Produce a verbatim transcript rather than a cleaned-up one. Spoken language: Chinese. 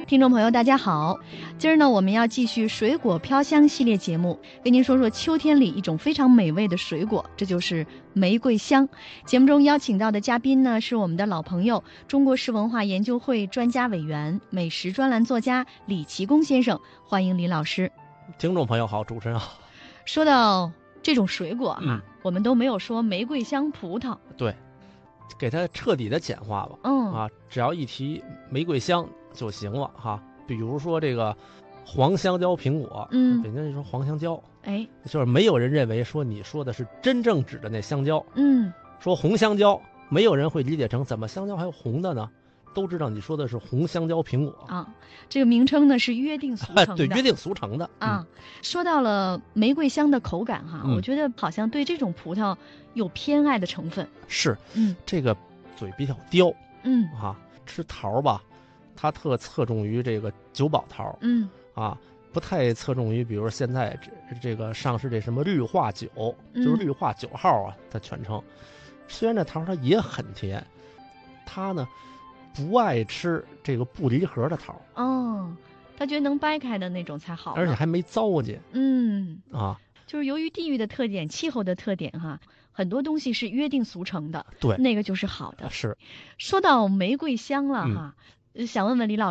听众朋友大家好，今儿呢我们要继续水果飘香系列节目，跟您说说秋天里一种非常美味的水果，这就是玫瑰香。节目中邀请到的嘉宾呢是我们的老朋友，中国式文化研究会专家委员、美食专栏作家李奇功先生，欢迎李老师。 听众朋友好，主持人好。 说到这种水果哈、 嗯， 我们都没有说玫瑰香葡萄。 对，给它彻底的简化吧。 嗯啊，只要一提玫瑰香就行了哈。比如说这个黄香蕉苹果， 嗯北京人说黄香蕉， 哎， 就是没有人认为说你说的是真正指的那香蕉。 嗯说红香蕉，没有人会理解成怎么香蕉还有红的呢？都知道你说的是红香蕉苹果啊，这个名称呢是约定俗成的。 对，约定俗成的啊，说到了玫瑰香的口感哈、 嗯， 我觉得好像对这种葡萄有偏爱的成分。 是， 嗯， 这个嘴比较刁， 嗯啊，吃桃吧，它特侧重于这个九宝桃， 嗯啊，不太侧重于，比如现在这这个上市这什么绿化九， 嗯就是绿化九号啊，它全称。虽然这桃它也很甜，它呢不爱吃这个不离核的桃， 哦，他觉得能掰开的那种才好， 而且还没糟践。 嗯啊， 就是由于地域的特点、气候的特点哈，很多东西是约定俗成的， 对， 那个就是好的。 是。 说到玫瑰香了嗯哈，呃想问问李老师。